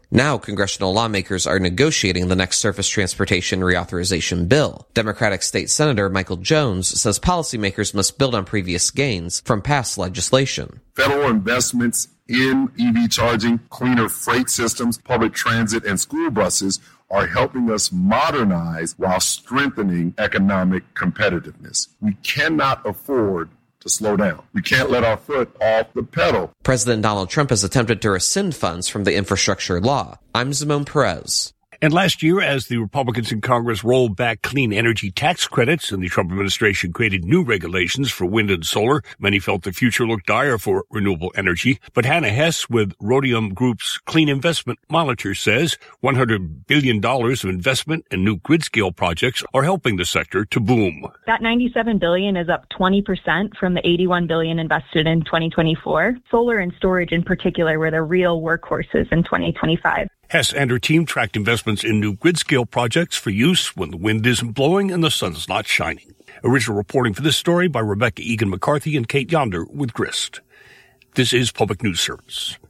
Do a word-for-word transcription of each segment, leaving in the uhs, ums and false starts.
Now, congressional lawmakers are negotiating the next surface transportation reauthorization bill. Democratic State Senator Michael Jones says policymakers must build on previous gains from past legislation. Federal investments in E V charging, cleaner freight systems, public transit, and school buses are helping us modernize while strengthening economic competitiveness. We cannot afford to slow down. We can't let our foot off the pedal. President Donald Trump has attempted to rescind funds from the infrastructure law. I'm Zimone Perez. And last year, as the Republicans in Congress rolled back clean energy tax credits and the Trump administration created new regulations for wind and solar, many felt the future looked dire for renewable energy. But Hannah Hess with Rhodium Group's Clean Investment Monitor says one hundred billion dollars of investment in new grid-scale projects are helping the sector to boom. That ninety-seven billion dollars is up twenty percent from the eighty-one billion dollars invested in twenty twenty-four. Solar and storage in particular were the real workhorses in twenty twenty-five. Hess and her team tracked investments in new grid-scale projects for use when the wind isn't blowing and the sun's not shining. Original reporting for this story by Rebecca Egan-McCarthy and Kate Yonder with Grist. This is Public News Service.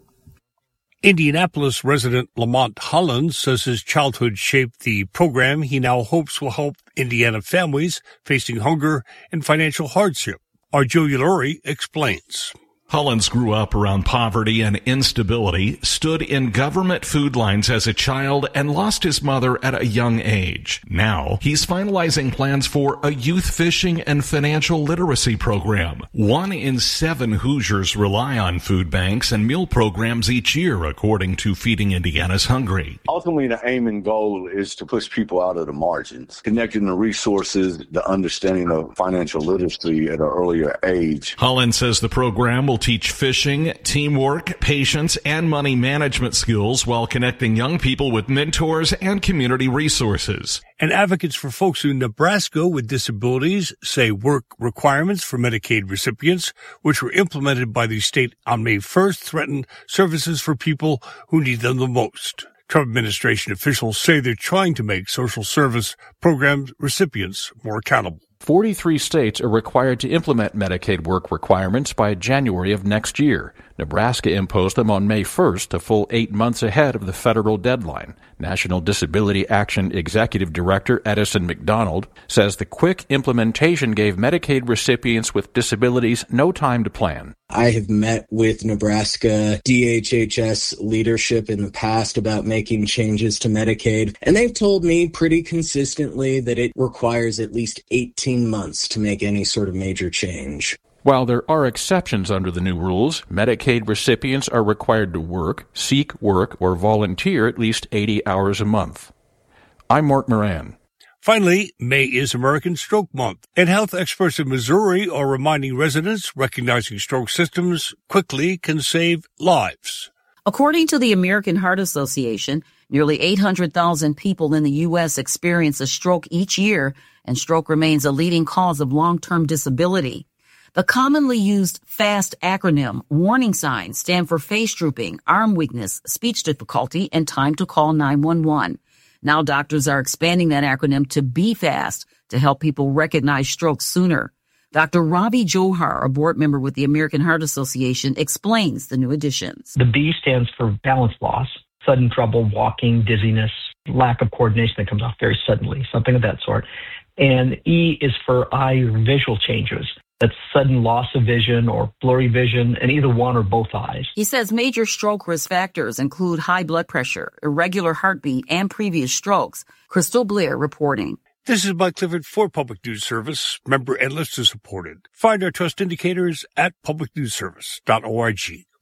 Indianapolis resident Lamont Holland says his childhood shaped the program he now hopes will help Indiana families facing hunger and financial hardship. Our Joe Uluri explains. Hollins grew up around poverty and instability, stood in government food lines as a child, and lost his mother at a young age. Now, he's finalizing plans for a youth fishing and financial literacy program. One in seven Hoosiers rely on food banks and meal programs each year, according to Feeding Indiana's Hungry. Ultimately, the aim and goal is to push people out of the margins, connecting the resources, the understanding of financial literacy at an earlier age. Hollins says the program will teach fishing, teamwork, patience, and money management skills while connecting young people with mentors and community resources. And advocates for folks in Nebraska with disabilities say work requirements for Medicaid recipients, which were implemented by the state on May first, threaten services for people who need them the most. Trump administration officials say they're trying to make social service program recipients more accountable. forty-three states are required to implement Medicaid work requirements by January of next year. Nebraska imposed them on May first, a full eight months ahead of the federal deadline. National Disability Action Executive Director Edison McDonald says the quick implementation gave Medicaid recipients with disabilities no time to plan. I have met with Nebraska D H H S leadership in the past about making changes to Medicaid, and they've told me pretty consistently that it requires at least eighteen months to make any sort of major change. While there are exceptions under the new rules, Medicaid recipients are required to work, seek work, or volunteer at least eighty hours a month. I'm Mark Moran. Finally, May is American Stroke Month, and health experts in Missouri are reminding residents recognizing stroke symptoms quickly can save lives. According to the American Heart Association, nearly eight hundred thousand people in the U S experience a stroke each year, and stroke remains a leading cause of long-term disability. The commonly used FAST acronym, warning signs, stand for face drooping, arm weakness, speech difficulty, and time to call nine one one. Now doctors are expanding that acronym to B FAST to help people recognize strokes sooner. Doctor Ravi Johar, a board member with the American Heart Association, explains the new additions. The B stands for balance loss, sudden trouble walking, dizziness, lack of coordination that comes off very suddenly, something of that sort. And E is for eye or visual changes. That's sudden loss of vision or blurry vision in either one or both eyes. He says major stroke risk factors include high blood pressure, irregular heartbeat, and previous strokes. Crystal Blair reporting. This is Mike Clifford for Public News Service, member and listener supported. Find our trust indicators at public news service dot org.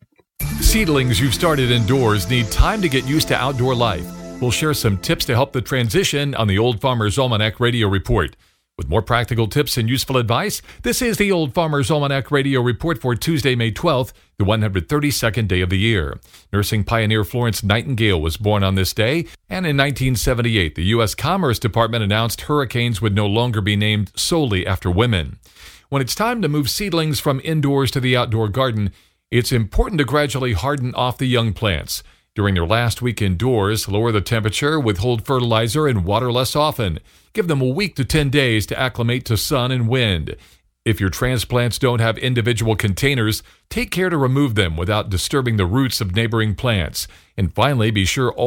Seedlings you've started indoors need time to get used to outdoor life. We'll share some tips to help the transition on the Old Farmer's Almanac Radio Report. With more practical tips and useful advice, this is the Old Farmer's Almanac Radio Report for Tuesday, May twelfth, the one hundred thirty-second day of the year. Nursing pioneer Florence Nightingale was born on this day, and in nineteen seventy-eight, the U S Commerce Department announced hurricanes would no longer be named solely after women. When it's time to move seedlings from indoors to the outdoor garden, it's important to gradually harden off the young plants. During their last week indoors, lower the temperature, withhold fertilizer, and water less often. Give them a week to ten days to acclimate to sun and wind. If your transplants don't have individual containers, take care to remove them without disturbing the roots of neighboring plants. And finally, be sure all